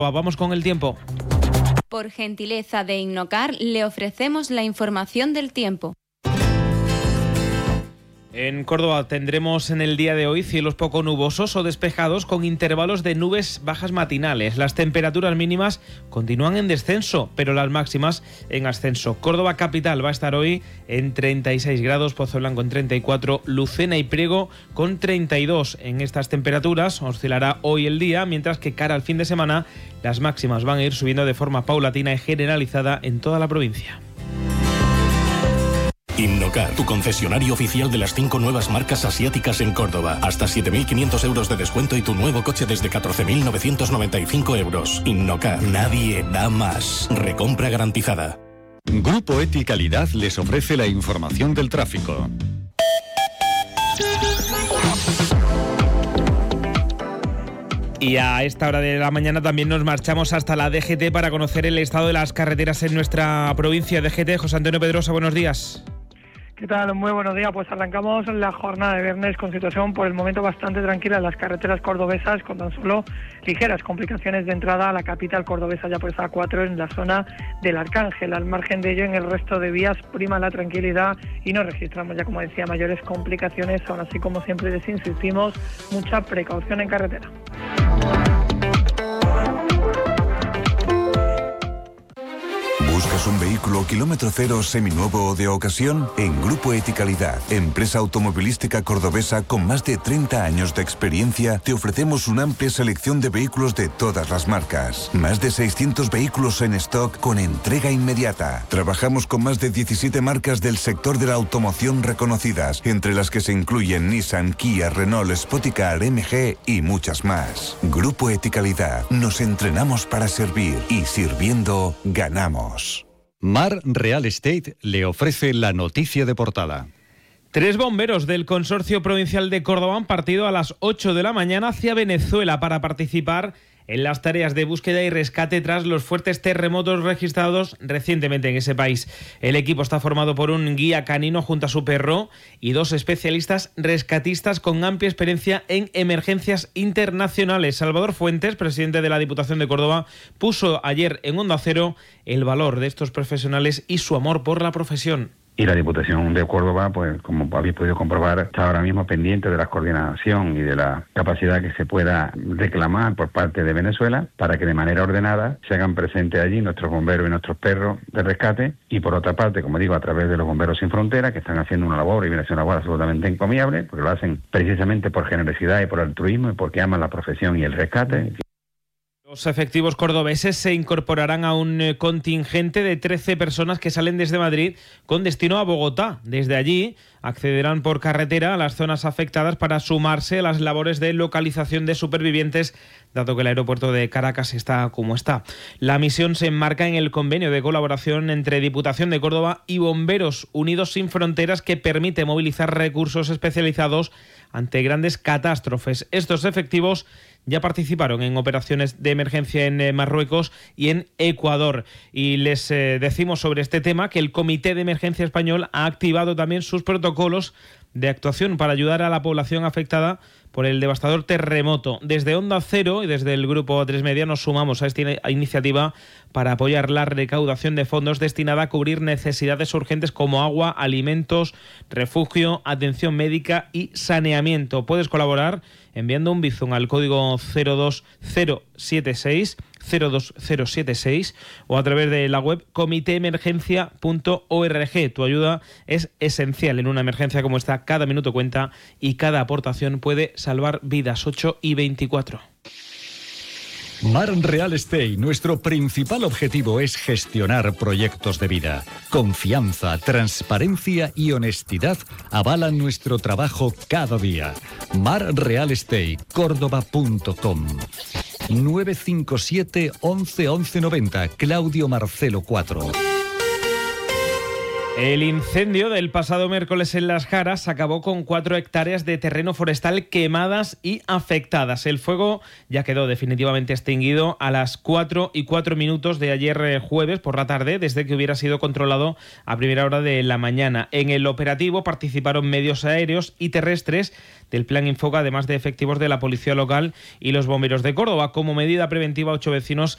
Vamos con el tiempo. Por gentileza de Innocar, le ofrecemos la información del tiempo. En Córdoba tendremos en el día de hoy cielos poco nubosos o despejados con intervalos de nubes bajas matinales. Las temperaturas mínimas continúan en descenso, pero las máximas en ascenso. Córdoba capital va a estar hoy en 36 grados, Pozo Blanco en 34, Lucena y Priego con 32. En estas temperaturas oscilará hoy el día, mientras que cara al fin de semana las máximas van a ir subiendo de forma paulatina y generalizada en toda la provincia. Innocar, tu concesionario oficial de las 5 nuevas marcas asiáticas en Córdoba. Hasta 7.500 euros de descuento y tu nuevo coche desde 14.995 euros. Innocar, nadie da más. Recompra garantizada. Grupo ETI Calidad les ofrece la información del tráfico. Y a esta hora de la mañana también nos marchamos hasta la DGT para conocer el estado de las carreteras en nuestra provincia. DGT, José Antonio Pedrosa, buenos días. ¿Qué tal? Muy buenos días. Pues arrancamos la jornada de viernes con situación por el momento bastante tranquila en las carreteras cordobesas, con tan solo ligeras complicaciones de entrada a la capital cordobesa ya por esa A4 en la zona del Arcángel. Al margen de ello, en el resto de vías prima la tranquilidad y no registramos ya, como decía, mayores complicaciones. Aún así, como siempre les insistimos, mucha precaución en carretera. ¿Buscas un vehículo kilómetro cero seminuevo o de ocasión? En Grupo ETI Calidad, empresa automovilística cordobesa con más de 30 años de experiencia, te ofrecemos una amplia selección de vehículos de todas las marcas. Más de 600 vehículos en stock con entrega inmediata. Trabajamos con más de 17 marcas del sector de la automoción reconocidas, entre las que se incluyen Nissan, Kia, Renault, Spoticar, MG y muchas más. Grupo ETI Calidad, nos entrenamos para servir y sirviendo ganamos. Mar Real Estate le ofrece la noticia de portada. 3 bomberos del Consorcio Provincial de Córdoba han partido a las 8 de la mañana hacia Venezuela para participar en las tareas de búsqueda y rescate tras los fuertes terremotos registrados recientemente en ese país. El equipo está formado por un guía canino junto a su perro y 2 especialistas rescatistas con amplia experiencia en emergencias internacionales. Salvador Fuentes, presidente de la Diputación de Córdoba, puso ayer en Onda Cero el valor de estos profesionales y su amor por la profesión. Y la Diputación de Córdoba, pues como habéis podido comprobar, está ahora mismo pendiente de la coordinación y de la capacidad que se pueda reclamar por parte de Venezuela para que de manera ordenada se hagan presentes allí nuestros bomberos y nuestros perros de rescate. Y por otra parte, como digo, a través de los Bomberos Sin Fronteras, que están haciendo una labor y viene a ser una labor absolutamente encomiable, porque lo hacen precisamente por generosidad y por altruismo y porque aman la profesión y el rescate. Los efectivos cordobeses se incorporarán a un contingente de 13 personas que salen desde Madrid con destino a Bogotá. Desde allí accederán por carretera a las zonas afectadas para sumarse a las labores de localización de supervivientes, dado que el aeropuerto de Caracas está como está. La misión se enmarca en el convenio de colaboración entre Diputación de Córdoba y Bomberos Unidos Sin Fronteras, que permite movilizar recursos especializados ante grandes catástrofes. Estos efectivos ya participaron en operaciones de emergencia en Marruecos y en Ecuador. Y les decimos sobre este tema que el Comité de Emergencia Español ha activado también sus protocolos de actuación para ayudar a la población afectada por el devastador terremoto. Desde Onda Cero y desde el Grupo A3 Media nos sumamos a esta iniciativa para apoyar la recaudación de fondos destinada a cubrir necesidades urgentes como agua, alimentos, refugio, atención médica y saneamiento. Puedes colaborar enviando un Bizum al código 02076 o a través de la web comiteemergencia.org. Tu ayuda es esencial en una emergencia como esta. Cada minuto cuenta y cada aportación puede salvar vidas. 8:24. Mar Real Estate, nuestro principal objetivo es gestionar proyectos de vida. Confianza, transparencia y honestidad avalan nuestro trabajo cada día. Mar Real Estate, Córdoba.com. 957 11 11 90, Claudio Marcelo 4. El incendio del pasado miércoles en Las Jaras acabó con 4 hectáreas de terreno forestal quemadas y afectadas. El fuego ya quedó definitivamente extinguido a las 4:04 de ayer jueves por la tarde, desde que hubiera sido controlado a primera hora de la mañana. En el operativo participaron medios aéreos y terrestres del Plan Infoca, además de efectivos de la Policía Local y los Bomberos de Córdoba. Como medida preventiva, 8 vecinos